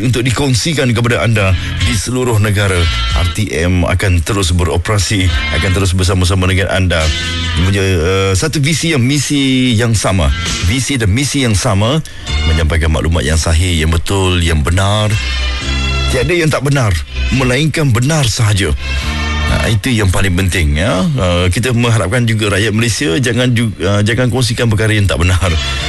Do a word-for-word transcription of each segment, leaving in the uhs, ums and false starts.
untuk dikongsikan kepada anda di seluruh negara. R T M akan terus beroperasi, akan terus bersama-sama dengan anda. Punya uh, satu visi yang misi yang sama, visi dan misi yang sama, menyampaikan maklumat yang sahih, yang betul, yang benar. Tiada yang tak benar, melainkan benar sahaja. Nah, itu yang paling penting, ya. Uh, kita mengharapkan juga rakyat Malaysia jangan uh, jangan kongsikan perkara yang tak benar.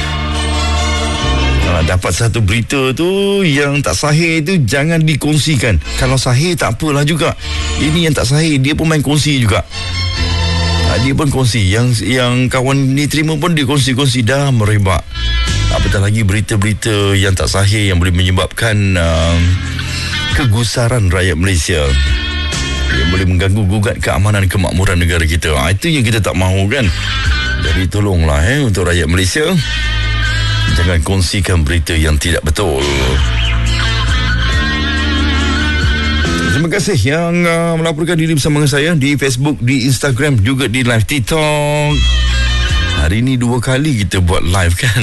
Uh, dapat satu berita tu yang tak sahih tu jangan dikongsikan. Kalau sahih tak apalah juga. Ini yang tak sahih dia pun main kongsi juga. Uh, dia pun kongsi. Yang yang kawan ni terima pun dia kongsi-kongsi, dah merebak. Apatah lagi berita-berita yang tak sahih yang boleh menyebabkan uh, kegusaran rakyat Malaysia, yang boleh mengganggu gugat keamanan kemakmuran negara kita. Ha, itu yang kita tak mahu, kan. Jadi tolonglah eh untuk rakyat Malaysia, jangan kongsikan berita yang tidak betul. Terima kasih yang uh, melaporkan diri bersama dengan saya di Facebook, di Instagram, juga di live TikTok. Hari ini dua kali kita buat live, kan.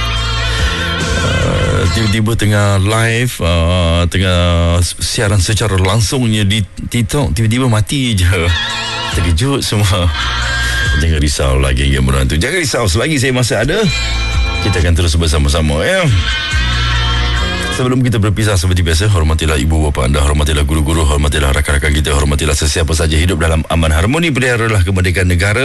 Uh, tiba-tiba tengah live, uh, tengah siaran secara langsungnya di TikTok, tiba-tiba mati je. Terkejut semua. Jangan risau lagi, yang berantu. Jangan risau, selagi saya masih ada, kita akan terus bersama-sama, ya. Sebelum kita berpisah, seperti biasa, hormatilah ibu bapa anda, hormatilah guru-guru, hormatilah rakan-rakan kita, hormatilah sesiapa saja hidup dalam aman harmoni, peliharalah kemerdekaan negara.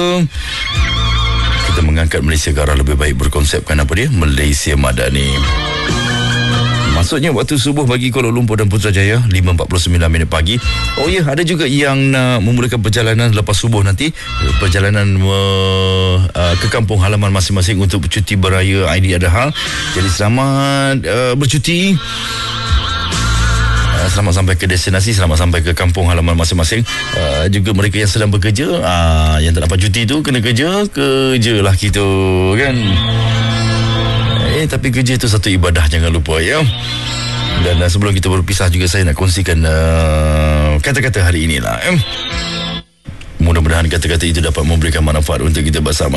Kita mengangkat Malaysia ke arah lebih baik berkonsepkan apa dia? Malaysia Madani. Maksudnya waktu subuh bagi Kuala Lumpur dan Putrajaya lima empat puluh sembilan minit pagi. Oh ya, ada juga yang nak memulakan perjalanan lepas subuh nanti, perjalanan uh, uh, ke kampung halaman masing-masing untuk bercuti beraya Aidiladha. Jadi selamat uh, bercuti. Selamat sampai ke destinasi, selamat sampai ke kampung halaman masing-masing. Uh, juga mereka yang sedang bekerja, uh, yang tak dapat cuti tu kena kerja, kerjalah kita, kan. Eh tapi kerja itu satu ibadah, jangan lupa, ya. Dan uh, sebelum kita berpisah juga, saya nak kongsikan uh, kata-kata hari inilah. Eh. Mudah-mudahan kata-kata itu dapat memberikan manfaat untuk kita bersama.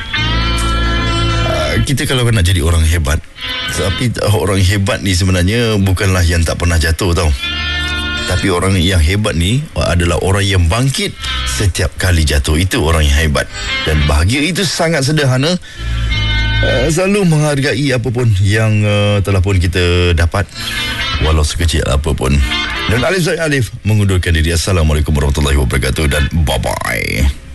Kita kalau nak jadi orang hebat, tapi orang hebat ni sebenarnya bukanlah yang tak pernah jatuh, tau. Tapi orang yang hebat ni adalah orang yang bangkit setiap kali jatuh. Itu orang yang hebat. Dan bahagia itu sangat sederhana. Uh, selalu menghargai apapun yang uh, telah pun kita dapat, walau sekecil apapun. Dan Alif saya Alif mengundurkan diri. Assalamualaikum warahmatullahi wabarakatuh dan bye-bye.